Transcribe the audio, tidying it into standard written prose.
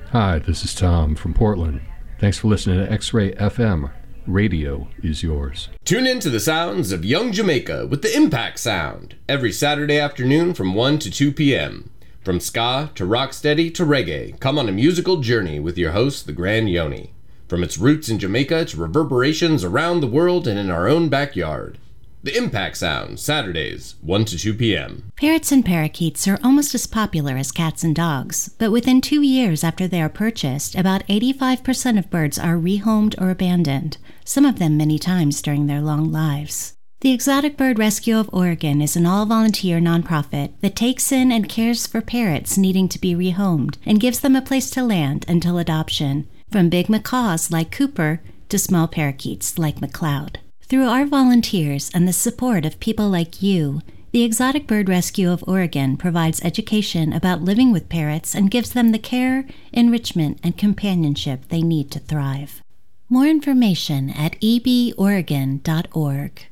Hi, this is Tom from Portland. Thanks for listening to X-Ray FM. Radio is yours. Tune in to the sounds of Young Jamaica with the Impact Sound every Saturday afternoon from 1 to 2 p.m. From ska to rocksteady to reggae, come on a musical journey with your host, the Grand Yoni. From its roots in Jamaica to reverberations around the world and in our own backyard. The Impact Sound, Saturdays, 1 to 2 p.m. Parrots and parakeets are almost as popular as cats and dogs, but within 2 years after they are purchased, about 85% of birds are rehomed or abandoned, some of them many times during their long lives. The Exotic Bird Rescue of Oregon is an all-volunteer nonprofit that takes in and cares for parrots needing to be rehomed and gives them a place to land until adoption, from big macaws like Cooper to small parakeets like McCloud. Through our volunteers and the support of people like you, the Exotic Bird Rescue of Oregon provides education about living with parrots and gives them the care, enrichment, and companionship they need to thrive. More information at eboregon.org.